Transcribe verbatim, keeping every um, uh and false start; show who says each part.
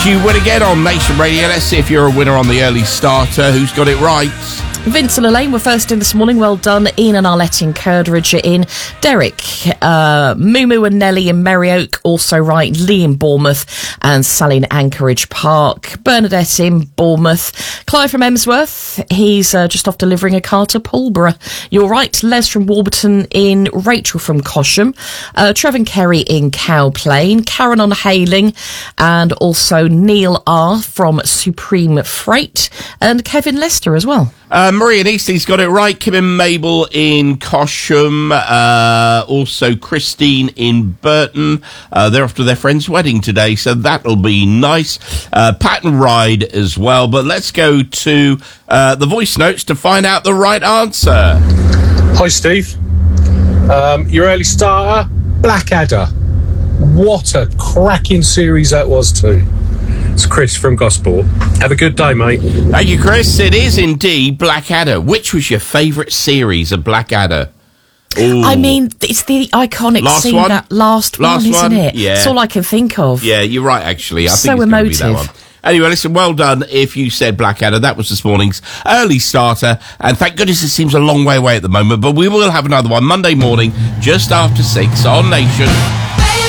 Speaker 1: You win again on Nation Radio. Let's see if you're a winner on the early starter. Who's got it right?
Speaker 2: Vince and Elaine were first in this morning. Well done. Ian and Arlette in Curdridge are in. Derek, uh, Mumu and Nellie in Merrioak, also right. Lee in Bournemouth and Sally in Anchorage Park. Bernadette in Bournemouth. Clive from Emsworth, he's uh, just off delivering a car to Pulborough. You're right. Les from Warburton in. Rachel from Cosham. Uh, Trevor Kerry in Cow Plain. Karen on Hayling and also Neil R from Supreme Freight and Kevin Lester as well.
Speaker 1: Uh, Marie and Eastley's got it right. Kim and Mabel in Cosham. Uh, also Christine in Burton. Uh, they're off to their friend's wedding today, so that'll be nice. Uh, Pat and Ride as well. But let's go to uh, the voice notes to find out the right answer.
Speaker 3: Hi, Steve. Um, your early starter, Blackadder. What a cracking series that was too. It's Chris from Gosport. Have a good day, mate.
Speaker 1: Thank you, Chris. It is indeed Blackadder. Which was your favourite series of Blackadder? Ooh.
Speaker 2: I mean, it's the iconic
Speaker 1: last
Speaker 2: scene,
Speaker 1: one?
Speaker 2: that last,
Speaker 1: last
Speaker 2: one, isn't
Speaker 1: one?
Speaker 2: it?
Speaker 1: Yeah.
Speaker 2: That's all I can think of.
Speaker 1: Yeah, you're right, actually. I
Speaker 2: So
Speaker 1: think it's gonna be
Speaker 2: emotive.
Speaker 1: that one. Anyway, listen, well done if you said Blackadder. That was this morning's early starter. And thank goodness it seems a long way away at the moment, but we will have another one Monday morning just after six on Nation.